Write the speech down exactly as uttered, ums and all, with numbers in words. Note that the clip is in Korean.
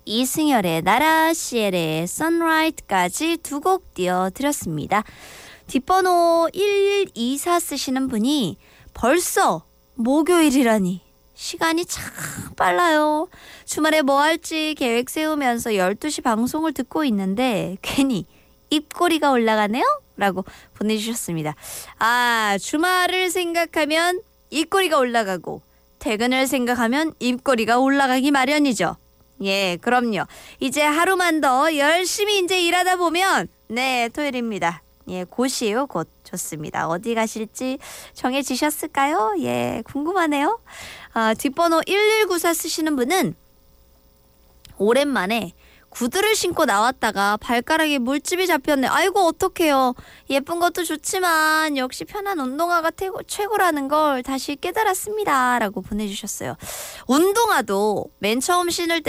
이승열의 나라, 시엘의 선라이트까지 두 곡 띄워드렸습니다. 뒷번호 일일이사 쓰시는 분이 벌써 목요일이라니 시간이 참 빨라요. 주말에 뭐 할지 계획 세우면서 열두 시 방송을 듣고 있는데 괜히 입꼬리가 올라가네요? 라고 보내주셨습니다. 아, 주말을 생각하면 입꼬리가 올라가고 퇴근을 생각하면 입꼬리가 올라가기 마련이죠. 예, 그럼요. 이제 하루만 더 열심히 이제 일하다 보면 네, 토요일입니다. 예, 곧이에요, 곧. 좋습니다. 어디 가실지 정해지셨을까요? 예, 궁금하네요. 아, 뒷번호 일일구사 쓰시는 분은 오랜만에 구두를 신고 나왔다가 발가락에 물집이 잡혔네. 아이고 어떡해요. 예쁜 것도 좋지만 역시 편한 운동화가 태고, 최고라는 걸 다시 깨달았습니다. 라고 보내주셨어요. 운동화도 맨 처음 신을 때